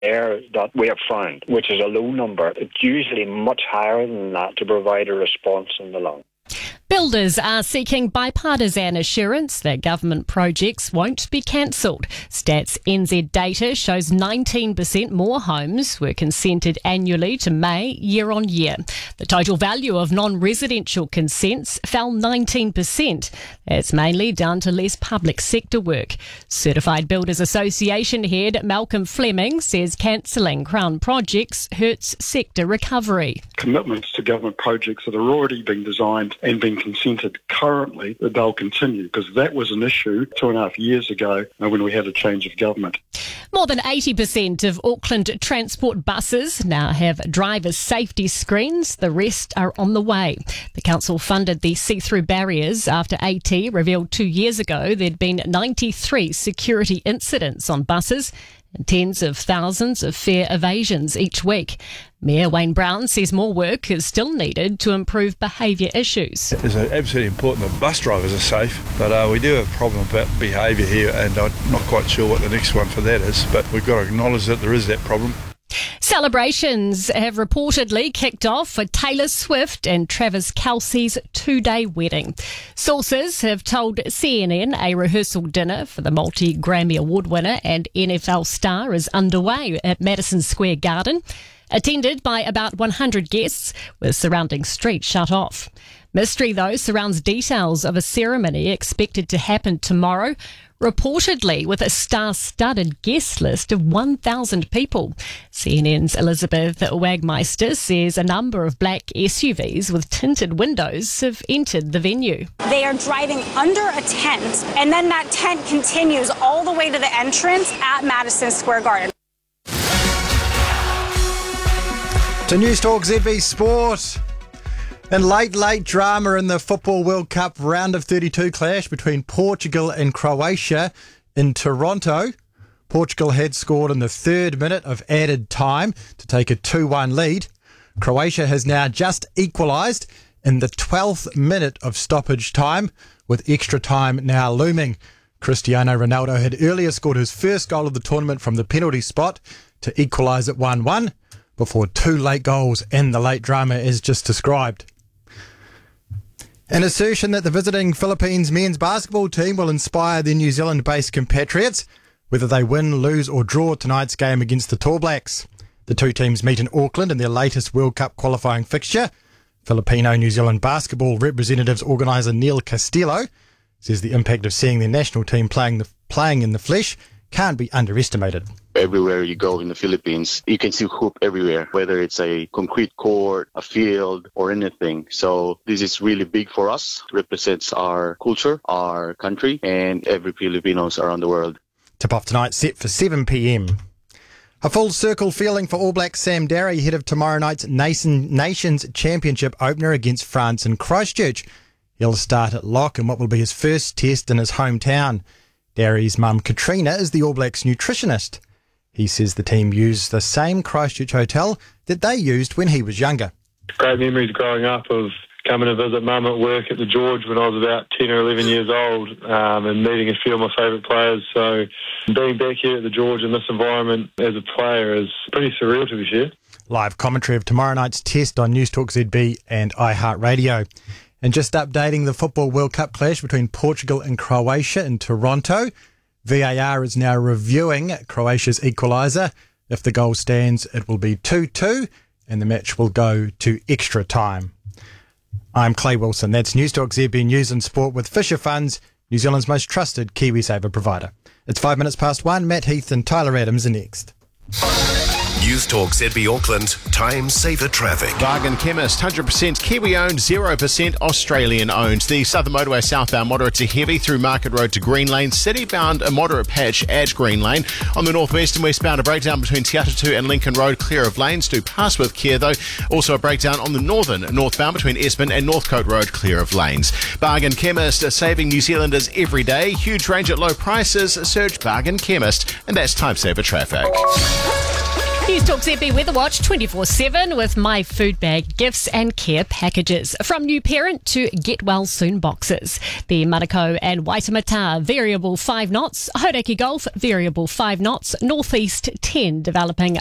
there that we have found, which is a low number. It's usually much higher than that to provide a response in the long. Builders are seeking bipartisan assurance that government projects won't be cancelled. Stats NZ data shows 19% more homes were consented annually to May year on year. The total value of non-residential consents fell 19%. That's mainly down to less public sector work. Certified Builders Association head Malcolm Fleming says cancelling Crown projects hurts sector recovery. Commitments to government projects that are already being designed and being consented currently, that they'll continue, because that was an issue 2.5 years ago when we had a change of government. More than 80% of Auckland transport buses now have driver safety screens. The rest are on the way. The council funded the see-through barriers after AT revealed 2 years ago there'd been 93 security incidents on buses and tens of thousands of fare evasions each week. Mayor Wayne Brown says more work is still needed to improve behaviour issues. It's absolutely important that bus drivers are safe, but we do have a problem about behaviour here, and I'm not quite sure what the next one for that is, but we've got to acknowledge that there is that problem. Celebrations have reportedly kicked off for Taylor Swift and Travis Kelce's 2-day wedding. Sources have told CNN a rehearsal dinner for the multi-Grammy Award winner and NFL star is underway at Madison Square Garden, attended by about 100 guests, with surrounding streets shut off. Mystery, though, surrounds details of a ceremony expected to happen tomorrow, reportedly with a star-studded guest list of 1,000 people. CNN's Elizabeth Wagmeister says a number of black SUVs with tinted windows have entered the venue. They are driving under a tent, and then that tent continues all the way to the entrance at Madison Square Garden. To News Talk ZB Sport. And late drama in the Football World Cup round of 32 clash between Portugal and Croatia in Toronto. Portugal had scored in the 3rd minute of added time to take a 2-1 lead. Croatia has now just equalised in the 12th minute of stoppage time, with extra time now looming. Cristiano Ronaldo had earlier scored his first goal of the tournament from the penalty spot to equalise at 1-1 before 2 late goals and the late drama as just described. An assertion that the visiting Philippines men's basketball team will inspire their New Zealand-based compatriots, whether they win, lose or draw tonight's game against the Tall Blacks. The two teams meet in Auckland in their latest World Cup qualifying fixture. Filipino New Zealand basketball representatives organiser Neil Castillo says the impact of seeing their national team playing in the flesh can't be underestimated. Everywhere you go in the Philippines, you can see hoop everywhere, whether it's a concrete court, a field, or anything. So this is really big for us. It represents our culture, our country, and every Filipinos around the world. Tip-off tonight set for 7 p.m. A full circle feeling for All Blacks Sam Darry ahead of tomorrow night's Nations Championship opener against France in Christchurch. He'll start at lock in what will be his first test in his hometown. Darry's mum Katrina is the All Blacks nutritionist. He says the team used the same Christchurch hotel that they used when he was younger. Great memories growing up of coming to visit mum at work at the George when I was about 10 or 11 years old, and meeting a few of my favourite players. So being back here at the George in this environment as a player is pretty surreal, to be fair. Live commentary of tomorrow night's test on News Talk ZB and iHeartRadio. And just updating the Football World Cup clash between Portugal and Croatia in Toronto. VAR is now reviewing Croatia's equaliser. If the goal stands, it will be 2-2 and the match will go to extra time. I'm Clay Wilson. That's News Talk ZB News and Sport with Fisher Funds, New Zealand's most trusted KiwiSaver provider. It's 5 minutes past 1. Matt Heath and Tyler Adams are next. News Talk ZB Auckland, time saver traffic. Bargain Chemist, 100% Kiwi owned, 0% Australian owned. The Southern Motorway southbound moderate to heavy through Market Road to Green Lane. Citybound a moderate patch at Green Lane. On the northwest and westbound a breakdown between Te Atatu and Lincoln Road, clear of lanes. Do pass with care though. Also a breakdown on the northbound between Esmond and Northcote Road, clear of lanes. Bargain Chemist, saving New Zealanders every day. Huge range at low prices. Search Bargain Chemist, and that's time saver traffic. News Talk ZB Weather Watch 24/7 with My Food Bag gifts and care packages. From new parent to get well soon boxes. The Manukau and Waitemata variable 5 knots. Hauraki Gulf variable 5 knots. Northeast 10 developing